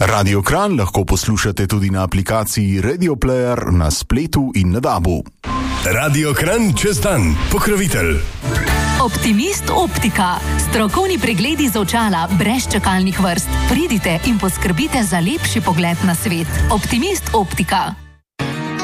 Radio Kranj lahko poslušate tudi na aplikaciji Radio Player na spletu in na DAB-u. Radio Kranj čez dan, pokrovitelj. Optimist optika. Strokovni pregledi z očala brez čakalnih vrst. Pridite in poskrbite za lepši pogled na svet. Optimist optika.